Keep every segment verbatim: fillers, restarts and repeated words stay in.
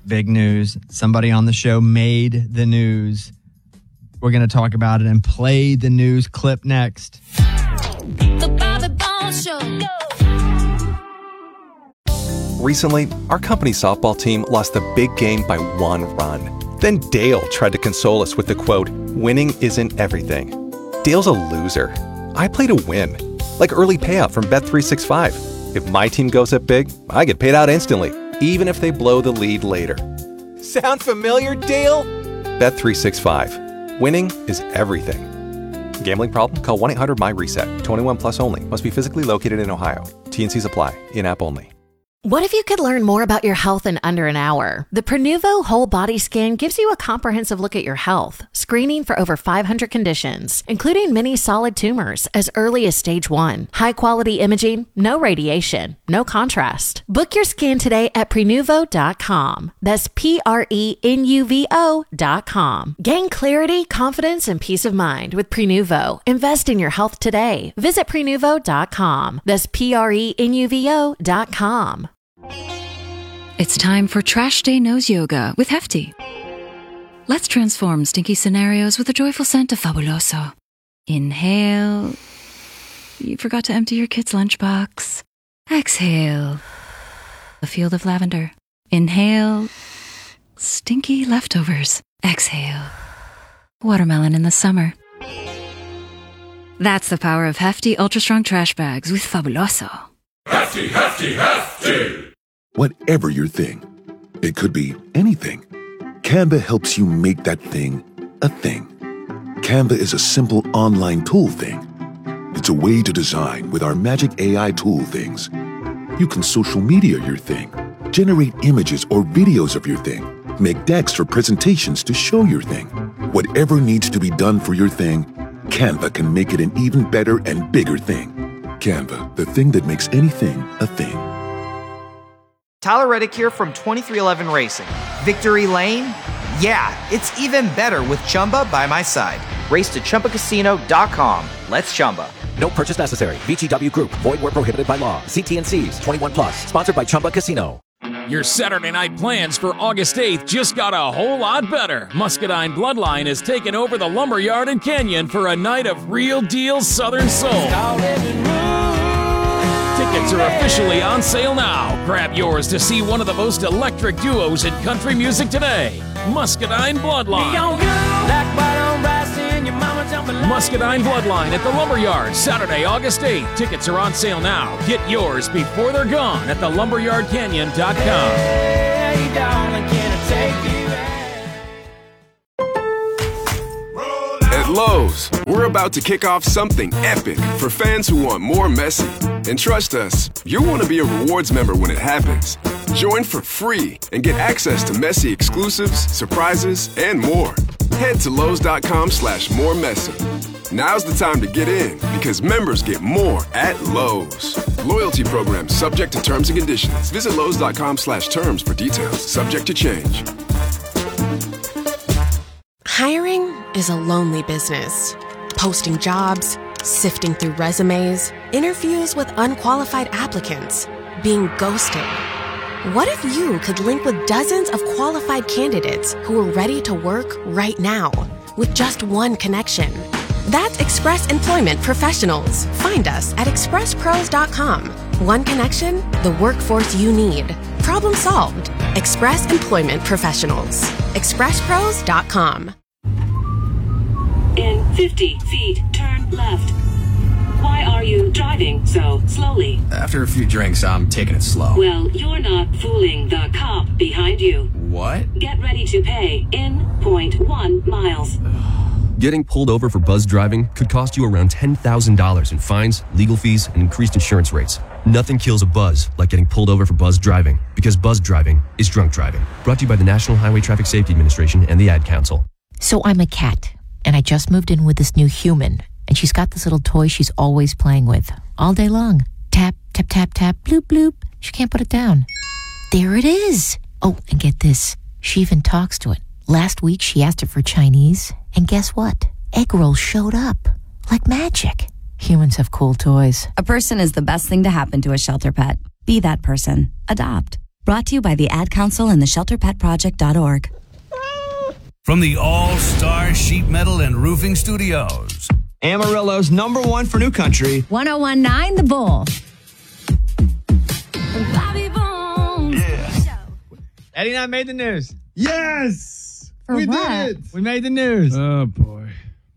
Big news. Somebody on the show made the news. We're going to talk about it and play the news clip next. The Bobby Bones Show. Recently, our company softball team lost the big game by one run. Then Dale tried to console us with the quote, "Winning isn't everything." Dale's a loser. I play to win. Like early payout from Bet three sixty-five. If my team goes up big, I get paid out instantly, even if they blow the lead later. Sound familiar, Dale? Bet three sixty-five. Winning is everything. Gambling problem? Call one eight hundred M Y reset. twenty-one plus only. Must be physically located in Ohio. T N Cs apply. In-app only. What if you could learn more about your health in under an hour? The Prenuvo Whole Body Scan gives you a comprehensive look at your health, screening for over five hundred conditions, including many solid tumors as early as stage one. High-quality imaging, no radiation, no contrast. Book your scan today at Prenuvo dot com. That's P R E N U V O dot com. Gain clarity, confidence, and peace of mind with Prenuvo. Invest in your health today. Visit Prenuvo dot com. That's P R E N U V O dot com. It's time for Trash Day Nose Yoga with Hefty. Let's transform stinky scenarios with a joyful scent of Fabuloso. Inhale. You forgot to empty your kid's lunchbox. Exhale. A field of lavender. Inhale. Stinky leftovers. Exhale. Watermelon in the summer. That's the power of Hefty Ultra Strong Trash Bags with Fabuloso. Hefty, hefty, hefty! Whatever your thing, it could be anything. Canva helps you make that thing a thing. Canva is a simple online tool thing. It's a way to design with our magic A I tool things. You can social media your thing, generate images or videos of your thing, make decks for presentations to show your thing. Whatever needs to be done for your thing, Canva can make it an even better and bigger thing. Canva, the thing that makes anything a thing. Tyler Reddick here from twenty-three eleven Racing. Victory Lane? Yeah, it's even better with Chumba by my side. Race to Chumba Casino dot com. Let's Chumba. No purchase necessary. V G W Group. Void where prohibited by law. See T N Cs. twenty-one plus. Sponsored by Chumba Casino. Your Saturday night plans for August eighth just got a whole lot better. Muscadine Bloodline has taken over the Lumberyard in Canyon for a night of real deal Southern soul. Tickets are officially on sale now. Grab yours to see one of the most electric duos in country music today, Muscadine Bloodline. Muscadine Bloodline at the Lumberyard, Saturday, August eighth. Tickets are on sale now. Get yours before they're gone at the lumberyard canyon dot com. Hey, darling, can I take you At Lowe's, we're about to kick off something epic for fans who want more Messi. And trust us, you'll want to be a rewards member when it happens. Join for free and get access to Messi exclusives, surprises, and more. Head to Lowe's.com slash more Messi. Now's the time to get in because members get more at Lowe's. Loyalty program subject to terms and conditions. Visit Lowe's.com slash terms for details. Subject to change. Hiring is a lonely business. Posting jobs, sifting through resumes, interviews with unqualified applicants, being ghosted. What if you could link with dozens of qualified candidates who are ready to work right now with just one connection? That's Express Employment Professionals. Find us at express pros dot com. One connection, the workforce you need. Problem solved. Express Employment Professionals. express pros dot com. In fifty feet, turn left. Why are you driving so slowly? After a few drinks, I'm taking it slow. Well, you're not fooling the cop behind you. What? Get ready to pay in zero point one miles. Getting pulled over for buzz driving could cost you around ten thousand dollars in fines, legal fees, and increased insurance rates. Nothing kills a buzz like getting pulled over for buzz driving, because buzz driving is drunk driving. Brought to you by the National Highway Traffic Safety Administration and the Ad Council. So I'm a cat, and I just moved in with this new human, and she's got this little toy she's always playing with, all day long. Tap, tap, tap, tap, bloop, bloop. She can't put it down. There it is. Oh, and get this. She even talks to it. Last week, she asked it for Chinese, and guess what? Egg rolls showed up. Like magic. Humans have cool toys. A person is the best thing to happen to a shelter pet. Be that person. Adopt. Brought to you by the Ad Council and the shelter pet project dot org. From the All-Star Sheet Metal and Roofing Studios. Amarillo's number one for new country. one oh one point nine The Bull. Bobby Bones. Yeah. Eddie and I made the news. Yes! For we what? did it! We made the news. Oh, boy.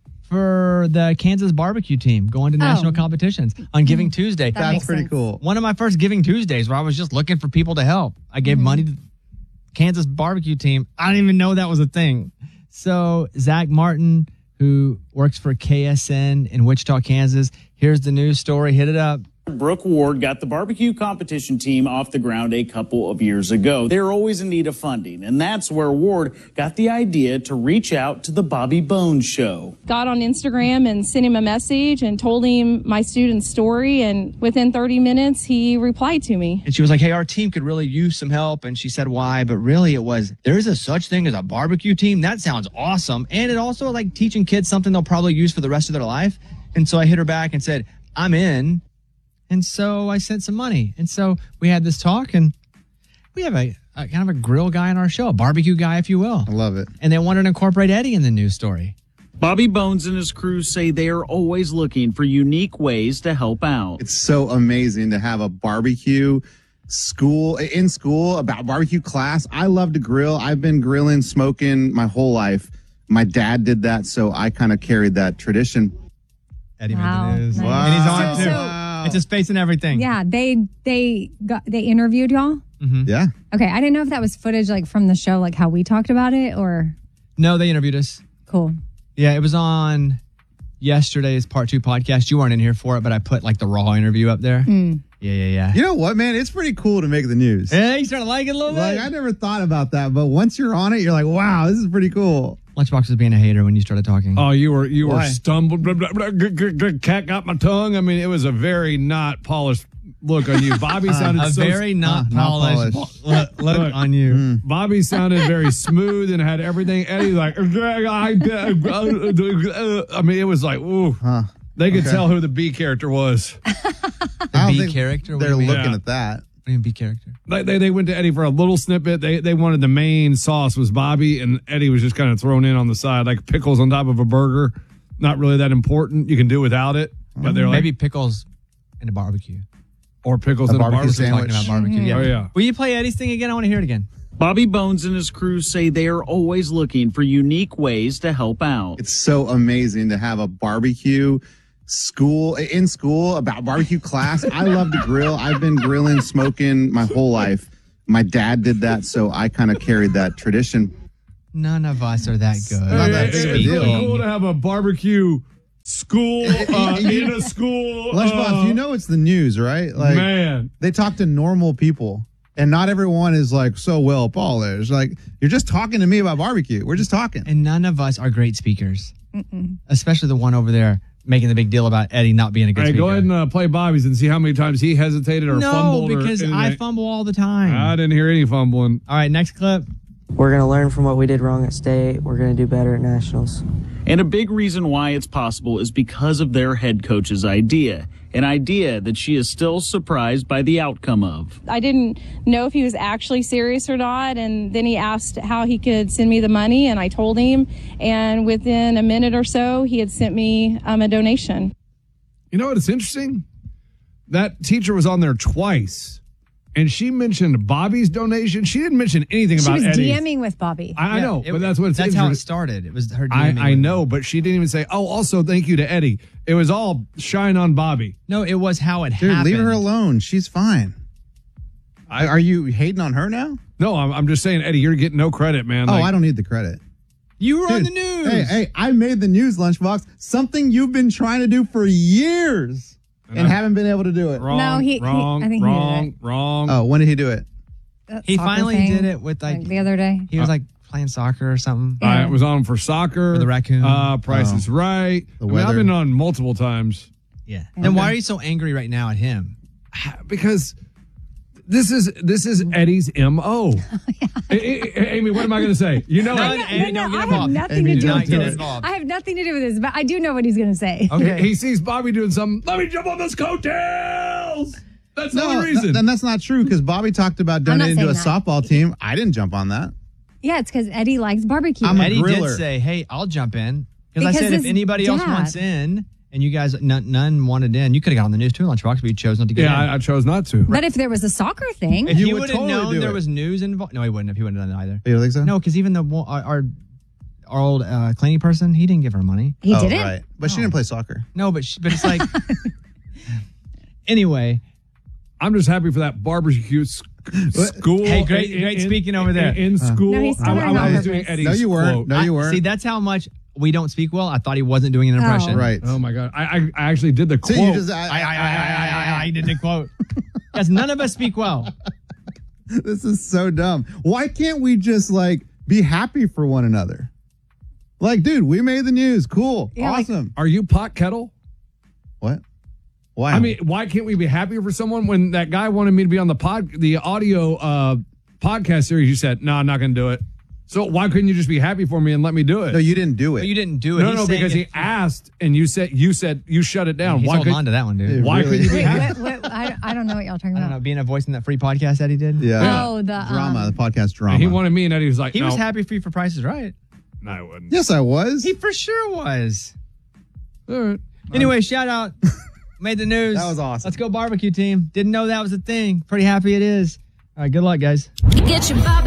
For the Kansas barbecue team going to national Oh. competitions on Giving Tuesday. That That's makes pretty sense. cool. One of my first Giving Tuesdays where I was just looking for people to help. I gave Mm-hmm. money to the Kansas barbecue team. I didn't even know that was a thing. So Zach Martin, who works for K S N in Wichita, Kansas, here's the news story. Hit it up. Brooke Ward got the barbecue competition team off the ground a couple of years ago. They're always in need of funding, and that's where Ward got the idea to reach out to the Bobby Bones Show. Got on Instagram and sent him a message and told him my student's story, and within thirty minutes, he replied to me. And she was like, hey, our team could really use some help. And she said, why? But really it was, there is a such thing as a barbecue team. That sounds awesome. And it also like teaching kids something they'll probably use for the rest of their life. And so I hit her back and said, I'm in. And so I sent some money. And so we had this talk, and we have a, a kind of a grill guy on our show, a barbecue guy, if you will. I love it. And they wanted to incorporate Eddie in the news story. Bobby Bones and his crew say they are always looking for unique ways to help out. It's so amazing to have a barbecue school in school about barbecue class. I love to grill. I've been grilling, smoking my whole life. My dad did that, so I kind of carried that tradition. Eddie Wow, made the news. nice. And he's on So- too. so- It's his face and everything. Yeah, they they got they interviewed y'all. Mm-hmm. Yeah. Okay, I didn't know if that was footage like from the show, like how we talked about it, or No, they interviewed us. cool. Yeah, it was on yesterday's part two podcast. You weren't in here for it, but I put like the raw interview up there. Mm. Yeah, yeah, yeah. You know what, man? It's pretty cool to make the news. Yeah, you started liking it a little bit. Like, I never thought about that, but once you're on it, you're like, wow, this is pretty cool. Lunchbox was being a hater when you started talking. Oh, you were you were Why? stumbled. Blah, blah, blah, g- g- g- cat got my tongue. I mean, it was a very not polished look on you. Bobby sounded a so very not uh, not polished, polished. look, look Look. on you. Mm. Bobby sounded very smooth and had everything. Eddie like, I mean, it was like, ooh. Huh. They could Okay. tell who the B character was. I The don't B think character? What They're do you mean? looking Yeah. at that. What do you mean B character? They, they they went to Eddie for a little snippet. They they wanted the main sauce was Bobby, and Eddie was just kind of thrown in on the side like pickles on top of a burger. Not really that important. You can do without it. But they're like, Maybe pickles in a barbecue. or pickles A in a barbecue barbecue. sandwich. Talking about barbecue. Yeah. Oh yeah. Will you play Eddie's thing again? I want to hear it again. Bobby Bones and his crew say they are always looking for unique ways to help out. It's so amazing to have a barbecue school in school about barbecue class. I love to grill. I've been grilling, smoking my whole life. My dad did that, so I kind of carried that tradition. None of us are that good. Not that Hey, big of a it's deal. really cool to have a barbecue school uh, in a school. Lunchbox, uh, you know it's the news, right? Like, man. they talk to normal people, and not everyone is like so well polished. Like, you're just talking to me about barbecue. We're just talking. And none of us are great speakers, Mm-mm. especially the one over there making the big deal about Eddie not being a good Hey, speaker. go ahead and uh, play Bobby's and see how many times he hesitated or no, fumbled. because or I anything. fumble all the time. I didn't hear any fumbling. All right, next clip. We're going to learn from what we did wrong at state. We're going to do better at nationals. And a big reason why it's possible is because of their head coach's idea, an idea that she is still surprised by the outcome of. I didn't know if he was actually serious or not, and then he asked how he could send me the money, and I told him, and within a minute or so, he had sent me um, a donation. You know what? It's interesting. That teacher was on there twice, and she mentioned Bobby's donation. She didn't mention anything She about was Eddie's. DMing with Bobby. I, I know, It- but that's what it's that's how it interesting. started. It was her. I, DMing I with know, me. but she didn't even say, oh, also thank you to Eddie. It was all shine on Bobby. No, it was how it Dude, happened. leave her alone. She's fine. I, are you hating on her now? No, I'm, I'm just saying, Eddie, you're getting no credit, man. Oh, Like, I don't need the credit. You were on the Dude, news. Hey, hey, I made the news, Lunchbox. Something you've been trying to do for years and, And I- haven't been able to do it. Wrong, No, he- he- wrong, I think he did wrong, wrong. Oh, when did he do it? That He soccer finally thing, did it with like, the other day. he was like playing soccer or something. I was on for soccer. For the raccoon. Uh, Price Oh. is Right. The I mean, I've weather. been on multiple times. Yeah. Then why are you so angry right now at him? Because this is this is Eddie's M O. Amy, what am I going to say? You know, No, I- no, No, Amy, no, don't get I have involved. nothing Amy, to do don't with do this. it. I have nothing to do with this, but I do know what he's going to say. Okay. he sees Bobby doing something. Let me jump on those coattails. That's the No, only reason. th- then that's not true because Bobby talked about I'm not donating to a saying that. softball team. I didn't jump on that. Yeah, it's because Eddie likes barbecue. I'm a Eddie griller. did say, "Hey, I'll jump in," because I Because said if his anybody else dad- wants in, and you guys none, none wanted in, you could have got on the news too, Lunchbox, but you chose not to get yeah, in. I, I chose not to. But if there was a soccer thing, If You he would would have totally known do there it. was news involved, no, he wouldn't have. He wouldn't have done it either. You don't think so? No, because even the wo- our our, our old uh, cleaning person, he didn't give her money. he oh, didn't. right. But she didn't play soccer. No, but she, but it's like anyway. I'm just happy for that barbecue s- school. Hey, great- in- great in- speaking over there. In, in school, No, he's still I, doing it I on was doing purpose. Eddie's No, you weren't. quote. No, you I- weren't. See, that's how much we don't speak well. I thought he wasn't doing an Oh. impression. Right. Oh my god! I I, I actually did the So quote. you just, I, I, I, I, I, I, I did the quote. Because none of us speak well. this is so dumb. Why can't we just like be happy for one another? Like, dude, we made the news. Cool. Yeah, like- awesome. Are you pot kettle? What? Why? I mean, why can't we be happier for someone when that guy wanted me to be on the pod, the audio uh, podcast series? You said, no, I'm not going to do it. So why couldn't you just be happy for me and let me do it? no, you didn't do it. But you didn't do it. no, He's no, saying because he if- asked and you said, you said, you shut it down. He's why holding could, on to that one, dude. why Really? couldn't you be Wait, happy? what, what, I, I don't know what y'all are talking I don't about. know, being a voice in that free podcast that he did. Yeah. Oh, the drama, um, the podcast drama. And he wanted me and Eddie was like, He no, was happy for you for Price is Right. no, I wouldn't. Yes, I was. He for sure was. All right. Anyway, shout out. Made the news. That was awesome. Let's go barbecue team. Didn't know that was a thing. Pretty happy it is. All right, good luck, guys. Get your Bobby